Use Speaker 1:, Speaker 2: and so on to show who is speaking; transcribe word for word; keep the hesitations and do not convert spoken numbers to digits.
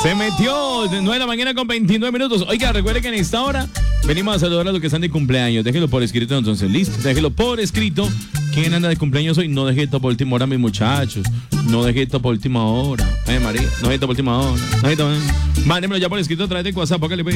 Speaker 1: Se metió de nueve de la mañana con veintinueve minutos. Oiga, recuerde que en esta hora venimos a saludar a los que están de cumpleaños. Déjelo por escrito entonces, listo. Déjelo por escrito. ¿Quién anda de cumpleaños hoy? No deje esto por última hora, mis muchachos. No deje esto por última hora. Eh, María, no deje esto por última hora. No deje esto, eh. Mándemelo ya por escrito a través de WhatsApp. Póngale,